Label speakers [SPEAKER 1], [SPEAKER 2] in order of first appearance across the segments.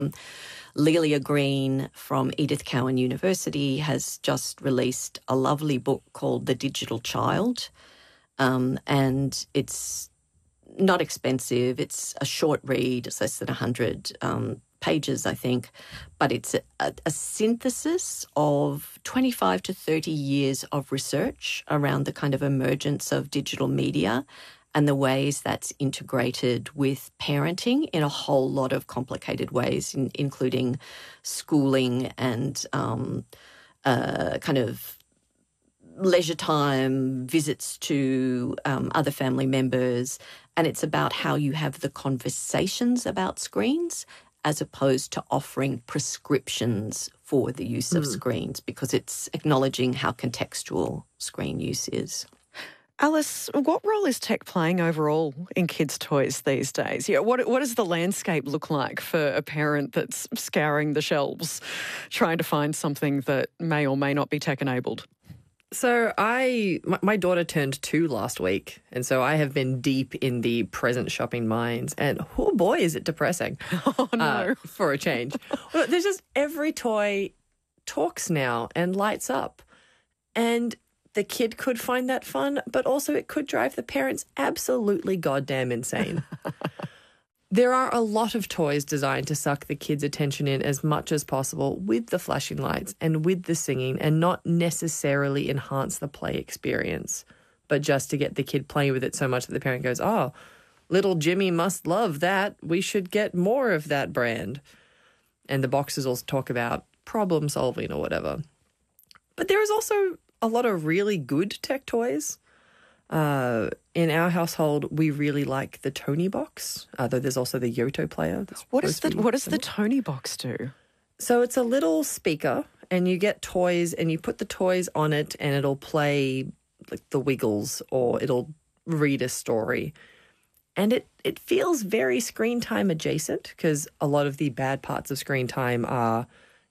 [SPEAKER 1] Lelia Green from Edith Cowan University has just released a lovely book called The Digital Child, and it's not expensive. It's a short read. It's less than 100 pages, I think, but it's a synthesis of 25 to 30 years of research around the kind of emergence of digital media and the ways that's integrated with parenting in a whole lot of complicated ways, including schooling and kind of leisure time, visits to other family members. And it's about how you have the conversations about screens as opposed to offering prescriptions for the use of screens, because it's acknowledging how contextual screen use is.
[SPEAKER 2] Alice, what role is tech playing overall in kids' toys these days? Yeah, what does the landscape look like for a parent that's scouring the shelves, trying to find something that may or may not be tech-enabled?
[SPEAKER 3] So my daughter turned 2 last week, and so I have been deep in the present shopping minds, and oh boy, is it depressing.
[SPEAKER 2] Oh no.
[SPEAKER 3] For a change. Well, there's just every toy talks now and lights up, and the kid could find that fun, but also it could drive the parents absolutely goddamn insane. There are a lot of toys designed to suck the kids' attention in as much as possible with the flashing lights and with the singing, and not necessarily enhance the play experience, but just to get the kid playing with it so much that the parent goes, oh, little Jimmy must love that. We should get more of that brand. And the boxes also talk about problem solving or whatever. But there is also a lot of really good tech toys. In our household, we really like the Tony box, though there's also the Yoto player.
[SPEAKER 2] What does the Tony box do?
[SPEAKER 3] So it's a little speaker, and you get toys, and you put the toys on it, and it'll play like the Wiggles, or it'll read a story. And it feels very screen time adjacent, because a lot of the bad parts of screen time are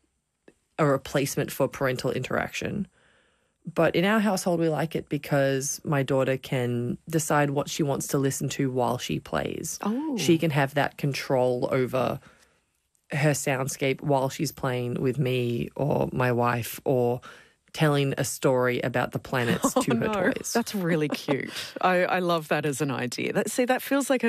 [SPEAKER 3] a replacement for parental interaction. But in our household, we like it because my daughter can decide what she wants to listen to while she plays.
[SPEAKER 2] Oh.
[SPEAKER 3] She can have that control over her soundscape while she's playing with me or my wife, or telling a story about the planets to her toys.
[SPEAKER 2] That's really cute. I love that as an idea. That feels like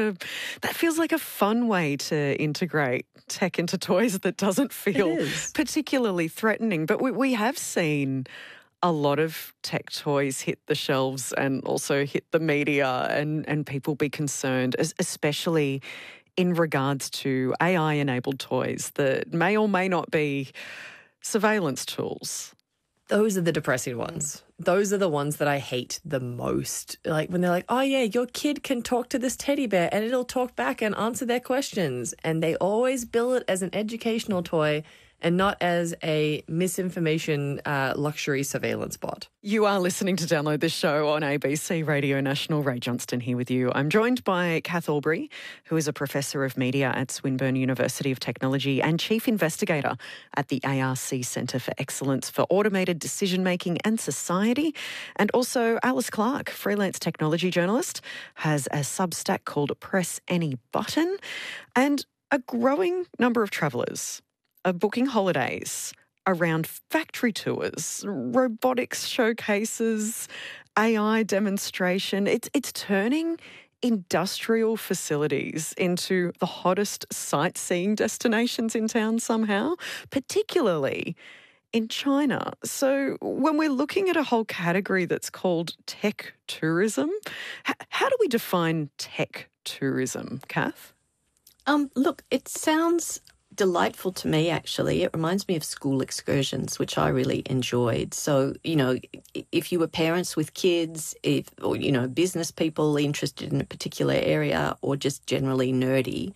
[SPEAKER 2] a fun way to integrate tech into toys that doesn't feel particularly threatening. But we have seen a lot of tech toys hit the shelves and also hit the media, and people be concerned, especially in regards to AI-enabled toys that may or may not be surveillance tools.
[SPEAKER 3] Those are the depressing ones. Those are the ones that I hate the most. Like when they're like, oh yeah, your kid can talk to this teddy bear and it'll talk back and answer their questions. And they always bill it as an educational toy and not as a misinformation luxury surveillance bot.
[SPEAKER 2] You are listening to Download This Show on ABC Radio National. Ray Johnston here with you. I'm joined by Kath Albury, who is a professor of media at Swinburne University of Technology and chief investigator at the ARC Centre for Excellence for Automated Decision-Making and Society. And also Alice Clark, freelance technology journalist, has a Substack called Press Any Button. And a growing number of travellers are booking holidays around factory tours, robotics showcases, AI demonstration. It's turning industrial facilities into the hottest sightseeing destinations in town somehow, particularly in China. So when we're looking at a whole category that's called tech tourism, how do we define tech tourism, Kath?
[SPEAKER 1] Look, it sounds delightful to me, actually. It reminds me of school excursions, which I really enjoyed. So, if you were parents with kids, or business people interested in a particular area, or just generally nerdy,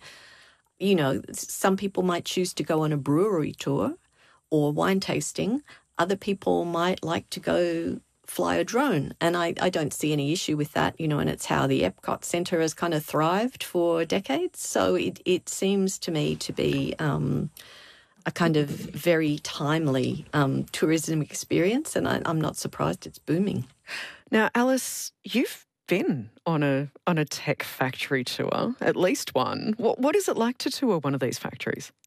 [SPEAKER 1] some people might choose to go on a brewery tour or wine tasting. Other people might like to go fly a drone, and I don't see any issue with that, and it's how the Epcot Centre has kind of thrived for decades. So it seems to me to be a kind of very timely tourism experience, and I'm not surprised it's booming.
[SPEAKER 2] Now, Alice, you've been on a tech factory tour, at least one. What is it like to tour one of these factories?